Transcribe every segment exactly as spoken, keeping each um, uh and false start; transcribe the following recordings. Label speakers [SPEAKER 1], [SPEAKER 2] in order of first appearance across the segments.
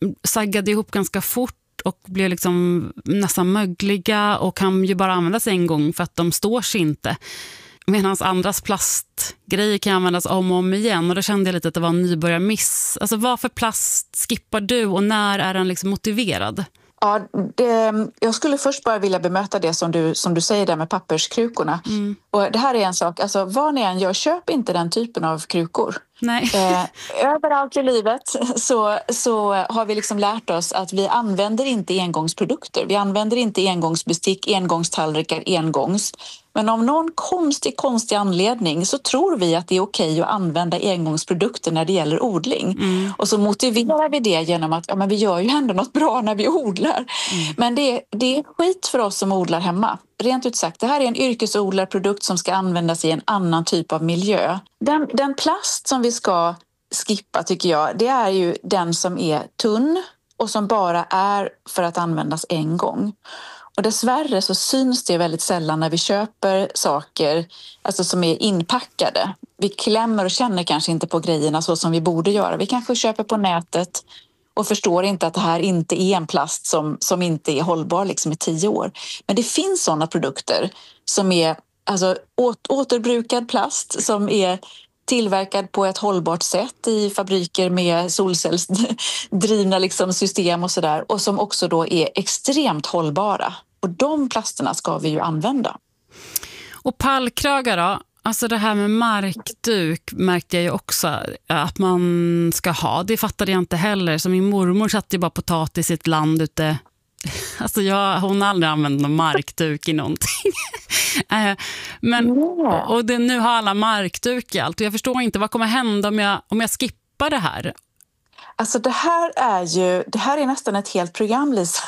[SPEAKER 1] saggade ihop ganska fort och blev liksom nästan mögliga och kan ju bara användas en gång för att de står sig inte. Medan andras plastgrejer kan användas om och om igen. Och då kände jag lite att det var en nybörjarmiss. Alltså vad för plast skippar du och när är den liksom motiverad?
[SPEAKER 2] Ja, det, jag skulle först bara vilja bemöta det som du, som du säger där med papperskrukorna. Mm. Och det här är en sak, alltså vad ni än gör, köp inte den typen av krukor.
[SPEAKER 1] Nej.
[SPEAKER 2] Eh, överallt i livet så, så har vi liksom lärt oss att vi använder inte engångsprodukter. Vi använder inte engångsbestick, engångstallrikar, engångs. Men av någon konstig, konstig anledning så tror vi att det är okej att använda engångsprodukter när det gäller odling. Mm. Och så motiverar vi det genom att ja, men vi gör ju ändå något bra när vi odlar. Mm. Men det, det är skit för oss som odlar hemma. Rent ut sagt, det här är en yrkesodlarprodukt som ska användas i en annan typ av miljö. Den, den plast som vi ska skippa tycker jag, det är ju den som är tunn och som bara är för att användas en gång. Och dessvärre så syns det väldigt sällan när vi köper saker alltså som är inpackade. Vi klämmer och känner kanske inte på grejerna så som vi borde göra. Vi kanske köper på nätet och förstår inte att det här inte är en plast som, som inte är hållbar liksom i tio år. Men det finns sådana produkter som är alltså, återbrukad plast som är tillverkad på ett hållbart sätt i fabriker med solcellsdrivna liksom system och sådär. Och som också då är extremt hållbara. Och de plasterna ska vi ju använda.
[SPEAKER 1] Och pallkragar då? Alltså det här med markduk märkte jag ju också att man ska ha. Det fattade jag inte heller. Så min mormor satt ju bara potatis i ett land ute. Alltså jag, hon har aldrig använt någon markduk i någonting. Men, och det, nu har alla markduk i allt. Och jag förstår inte vad kommer hända om jag, om jag skippar det här.
[SPEAKER 2] Alltså det här är ju, det här är nästan ett helt program, Lisa.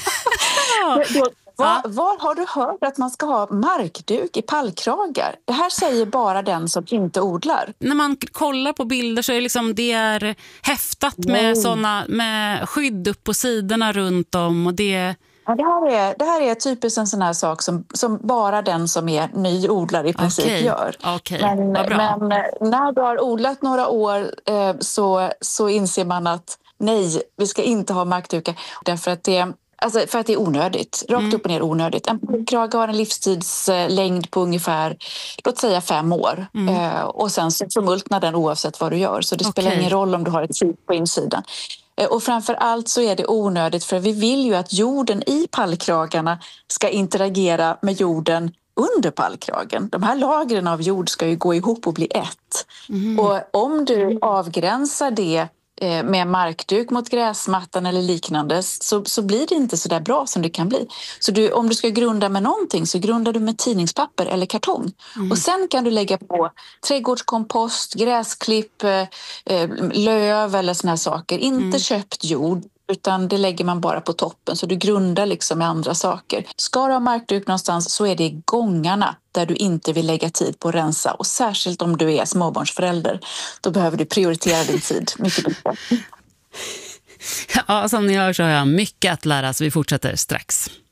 [SPEAKER 2] Var, var har du hört att man ska ha markduk i pallkragar? Det här säger bara den som inte odlar.
[SPEAKER 1] När man kollar på bilder så är det, liksom, det är häftat med, såna, med skydd upp på sidorna runt om. Och det...
[SPEAKER 2] Ja, det, här är, det här är typiskt en sån här sak som, som bara den som är ny odlare i princip
[SPEAKER 1] okay.
[SPEAKER 2] gör.
[SPEAKER 1] Okay.
[SPEAKER 2] Men, men när du har odlat några år eh, så, så inser man att nej, vi ska inte ha markdukar. Därför att det Alltså för att det är onödigt. Rakt mm. upp och ner onödigt. En pallkrage har en livstidslängd på ungefär, låt säga fem år. Mm. Eh, och sen så förmultnar den oavsett vad du gör. Så det okay. spelar ingen roll om du har ett chip på insidan. Eh, och framför allt så är det onödigt för vi vill ju att jorden i pallkragarna ska interagera med jorden under pallkragen. De här lagren av jord ska ju gå ihop och bli ett. Mm. Och om du avgränsar det med markduk mot gräsmattan eller liknande så, så blir det inte så där bra som det kan bli. Så du, om du ska grunda med någonting så grundar du med tidningspapper eller kartong. Mm. Och sen kan du lägga på trädgårdskompost, gräsklipp, eh, löv eller såna här saker. Inte mm. köpt jord utan det lägger man bara på toppen så du grundar liksom med andra saker. Ska du ha markduk någonstans så är det i gångarna där du inte vill lägga tid på att rensa. Och särskilt om du är småbarnsförälder, då behöver du prioritera din tid mycket bättre.
[SPEAKER 1] Ja, som ni hör så har jag mycket att lära så vi fortsätter strax.